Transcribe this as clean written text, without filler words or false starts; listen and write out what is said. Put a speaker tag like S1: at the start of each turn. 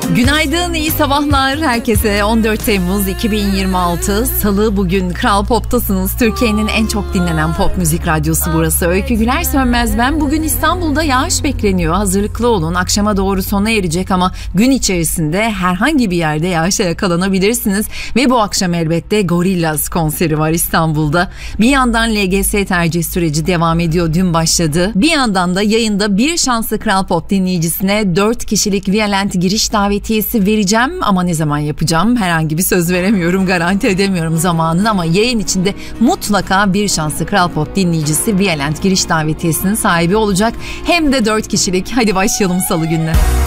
S1: Günaydın, iyi sabahlar herkese. 14 Temmuz 2026 Salı, bugün Kral Pop'tasınız. Türkiye'nin en çok dinlenen pop müzik radyosu burası. Öykü Güler Sönmez ben. Bugün İstanbul'da yağış bekleniyor. Hazırlıklı olun. Akşama doğru sona erecek ama gün içerisinde herhangi bir yerde yağışa yakalanabilirsiniz. Ve bu akşam elbette Gorillaz konseri var İstanbul'da. Bir yandan LGS tercih süreci devam ediyor. Dün başladı. Bir yandan da yayında bir şanslı Kral Pop dinleyicisine 4 kişilik Violent giriş davetiyesi vereceğim ama ne zaman yapacağım? Herhangi bir söz veremiyorum, garanti edemiyorum zamanını ama yayın içinde mutlaka bir şanslı Kral Pop dinleyicisi Violent giriş davetiyesinin sahibi olacak. Hem de 4 kişilik. Hadi başlayalım Salı gününe.